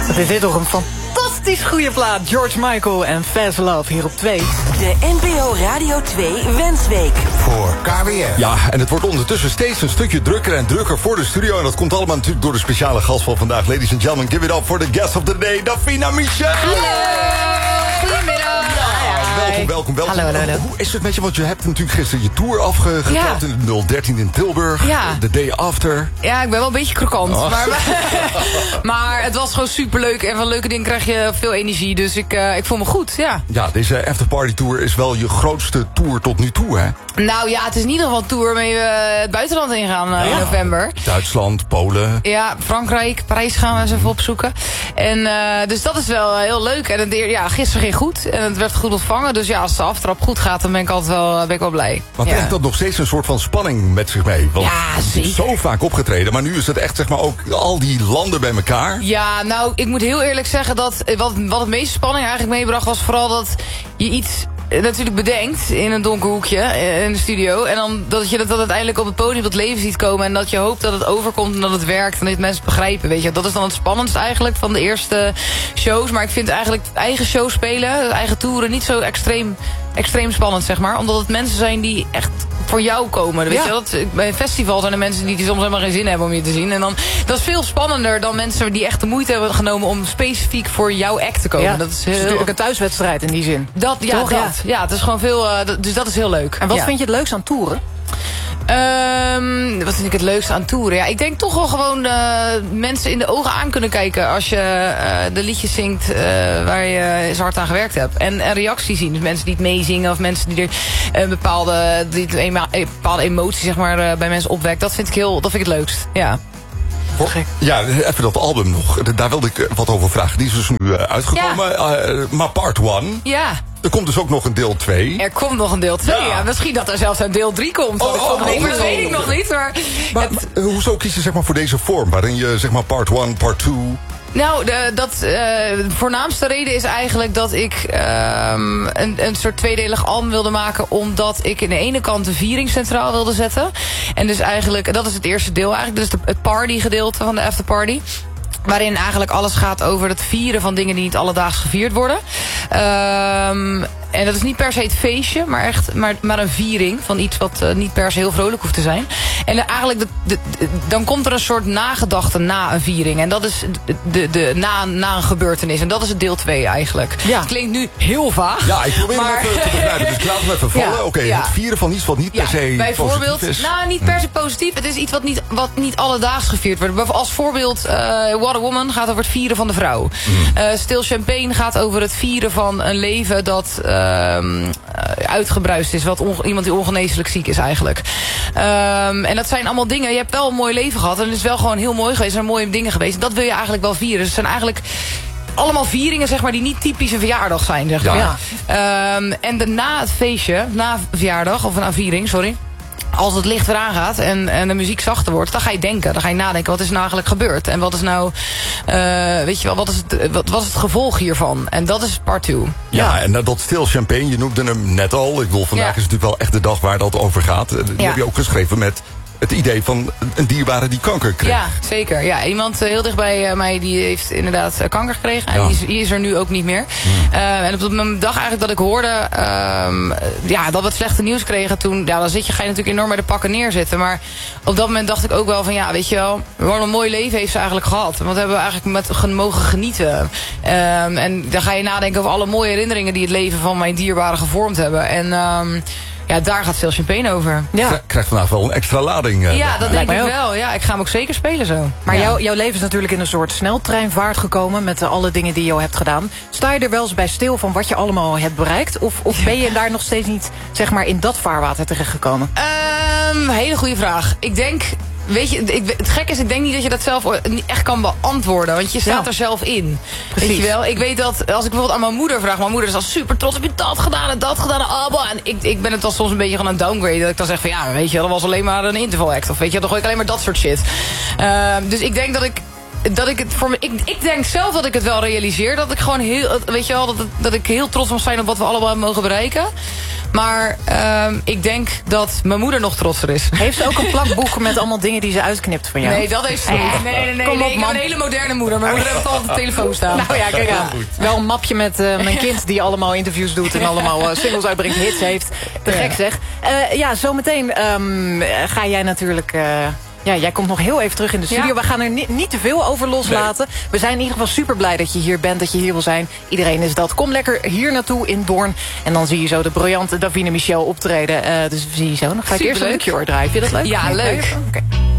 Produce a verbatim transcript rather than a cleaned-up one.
Wat is dit toch een fantastisch goede plaat. George Michael en Fast Love hier op twee. De N P O Radio twee Wensweek. Voor K W M. Ja, en het wordt ondertussen steeds een stukje drukker en drukker voor de studio. En dat komt allemaal natuurlijk door de speciale gast van vandaag. Ladies and gentlemen, give it up for the guest of the day, Davina Michel. Hallo! Goedemiddag! Welkom, welkom, welkom. Hallo, hallo, hallo. Hoe is het met je? Want je hebt natuurlijk gisteren je tour afgetrapt Ja. in de nul dertien in Tilburg. Ja. The day after. Ja, ik ben wel een beetje krokant. Oh. Maar, maar het was gewoon superleuk. En van leuke dingen krijg je veel energie. Dus ik, uh, ik voel me goed, ja. Ja, deze afterparty tour is wel je grootste tour tot nu toe, hè? Nou ja, het is in ieder geval een tour waarmee we het buitenland ingaan uh, in november. Duitsland, Polen. Ja, Frankrijk, Parijs gaan we eens even opzoeken. En uh, dus dat is wel heel leuk. En het, ja, gisteren ging goed. En het werd goed ontvangen. Dus ja, als de aftrap goed gaat, dan ben ik altijd wel, ben ik wel blij. Maar ja. brengt dat nog steeds een soort van spanning met zich mee? Want Ja, je hebt zeker. zo vaak opgetreden. Maar nu is het echt, zeg maar, ook al die landen bij elkaar. Ja, nou, ik moet heel eerlijk zeggen dat wat, wat het meeste spanning eigenlijk meebracht was vooral dat je iets eh, natuurlijk bedenkt in een donker hoekje eh, in de studio. En dan dat je dat dan uiteindelijk op het podium tot leven ziet komen. En dat je hoopt dat het overkomt en dat het werkt. En dat mensen het begrijpen, weet je. Dat is dan het spannendst eigenlijk van de eerste shows. Maar ik vind eigenlijk eigen show spelen, eigen toeren niet zo extreem, extreem spannend, zeg maar. Omdat het mensen zijn die echt voor jou komen. Weet Ja. je, dat, bij een festival zijn er mensen die, die soms helemaal geen zin hebben om je te zien. En dan, dat is veel spannender dan mensen die echt de moeite hebben genomen om specifiek voor jouw act te komen. Ja, Dat is het is heel... natuurlijk een thuiswedstrijd in die zin. Dat, ja, Toch? dat. Ja. Ja, het is gewoon veel... Uh, dat, dus dat is heel leuk. En wat ja. vind je het leukst aan toeren? Um, wat vind ik het leukste aan toeren? Ja, ik denk toch wel gewoon uh, mensen in de ogen aan kunnen kijken als je uh, de liedjes zingt uh, waar je zo hard aan gewerkt hebt. En een reactie zien. Dus mensen die het meezingen of mensen die er een bepaalde, die een bepaalde emotie zeg maar, uh, bij mensen opwekt. Dat vind ik heel, dat vind ik het leukst. Ja. Gek. Ja, even dat album nog. Daar wilde ik wat over vragen. Die is dus nu uh, uitgekomen. Ja. Uh, maar part one. Ja. Er komt dus ook nog een deel twee. Er komt nog een deel twee, ja. ja. Misschien dat er zelfs een deel drie komt. Oh, ik oh, oh, oh, maar dat oh. weet ik nog niet. Maar, maar, het... maar hoezo kies je zeg maar, voor deze vorm? Waarin je zeg maar part one, part two... Nou, de, dat, uh, de voornaamste reden is eigenlijk dat ik um, een, een soort tweedelig album wilde maken. Omdat ik in de ene kant de viering centraal wilde zetten. En dus eigenlijk, dat is het eerste deel eigenlijk. Dus de, het party gedeelte van de afterparty. Waarin eigenlijk alles gaat over het vieren van dingen die niet alledaags gevierd worden. Um, en dat is niet per se het feestje, maar echt maar, maar een viering van iets wat uh, niet per se heel vrolijk hoeft te zijn. En uh, eigenlijk de, de, de, dan komt er een soort nagedachte na een viering. En dat is de, de, de, na, na een gebeurtenis. En dat is het deel twee eigenlijk. Ja. Het klinkt nu heel vaag. Ja, ik probeer maar... het even te begrijpen. Dus ik laat hem even vallen. Ja, Oké, okay, ja. het vieren van iets wat niet per ja, se bijvoorbeeld, positief is. Nou, niet per se positief. Het is iets wat niet, wat niet alledaags gevierd wordt. Als voorbeeld, uh, What a Woman gaat over het vieren van de vrouw. Mm. Uh, Stil Champagne gaat over het vieren van een leven dat uh, uitgebruist is. Wat on, iemand die ongeneeslijk ziek is eigenlijk. Um, en dat zijn allemaal dingen. Je hebt wel een mooi leven gehad. En het is wel gewoon heel mooi geweest. Er zijn mooie dingen geweest. Dat wil je eigenlijk wel vieren. Dus het zijn eigenlijk allemaal vieringen zeg maar, die niet typisch een verjaardag zijn. Zeg maar. Ja. Um, en de, na het feestje, na verjaardag, of na viering, sorry. Als het licht eraan gaat en, en de muziek zachter wordt, dan ga je denken. Dan ga je nadenken, wat is nou eigenlijk gebeurd? En wat is nou, uh, weet je wel, wat is, het, wat, wat is het gevolg hiervan? En dat is part two. Ja, ja, en dat Stil Champagne, je noemde hem net al. Ik bedoel, vandaag ja. is natuurlijk wel echt de dag waar dat over gaat. Die ja. heb je ook geschreven met het idee van een dierbare die kanker kreeg. Ja, zeker. Ja, iemand uh, heel dicht bij uh, mij die heeft inderdaad uh, kanker gekregen. En ja. die, is, die is er nu ook niet meer. Hmm. Uh, en op de dag eigenlijk dat ik hoorde um, ja, dat we het slechte nieuws kregen toen, ja, dan zit je, ga je natuurlijk enorm bij de pakken neerzitten. Maar op dat moment dacht ik ook wel van ja, weet je wel, wat een mooi leven heeft ze eigenlijk gehad. Want hebben we eigenlijk met mogen genieten. Um, en dan ga je nadenken over alle mooie herinneringen die het leven van mijn dierbaren gevormd hebben. En um, ja, daar gaat Stil Champagne over. Ja. Krijgt vandaag wel een extra lading. Uh, ja, dat denk ik wel. Ja, ik ga hem ook zeker spelen zo. Maar ja. jou, jouw leven is natuurlijk in een soort sneltreinvaart gekomen met uh, alle dingen die je hebt gedaan. Sta je er wel eens bij stil van wat je allemaal hebt bereikt? Of, of ben je daar nog steeds niet, zeg maar, in dat vaarwater terechtgekomen? Um, hele goede vraag. Ik denk, weet je, ik, het gekke is, ik denk niet dat je dat zelf niet echt kan beantwoorden. Want je staat ja. er zelf in. Precies. Weet je wel? Ik weet dat, als ik bijvoorbeeld aan mijn moeder vraag. Mijn moeder is al super trots. Heb je dat gedaan en dat gedaan? En, en ik, ik ben het dan soms een beetje gaan aan downgrade. Dat ik dan zeg van ja, weet je, dat was alleen maar een interval act. Of weet je, dan gooi ik alleen maar dat soort shit. Uh, dus ik denk dat ik dat ik het voor me, ik, ik denk zelf dat ik het wel realiseer. Dat ik gewoon heel, weet je wel, dat, dat ik heel trots mag zijn op wat we allemaal mogen bereiken. Maar uh, ik denk dat mijn moeder nog trotser is. Heeft ze ook een plakboek met allemaal dingen die ze uitknipt van jou? Nee, dat heeft ze niet. Nee, nee, nee. Kom nee op, ik man. heb een hele moderne moeder. Mijn moeder heeft altijd op de telefoon staan. Nou ja, kijk aan. Wel een mapje met uh, mijn kind die allemaal interviews doet... en allemaal uh, singles uitbrengt, hits heeft. Te gek zeg. Uh, ja, zometeen um, ga jij natuurlijk... Uh, Ja, jij komt nog heel even terug in de studio. Ja. We gaan er niet, niet te veel over loslaten. Nee. We zijn in ieder geval super blij dat je hier bent, dat je hier wil zijn. Iedereen is dat. Kom lekker hier naartoe in Doorn. En dan zie je zo de briljante Davina Michel optreden. Uh, dus we zien je zo. Dan ga ik super eerst een leuk. Cure draaien. Vind je dat leuk? Ja, leuk. Oké. Okay.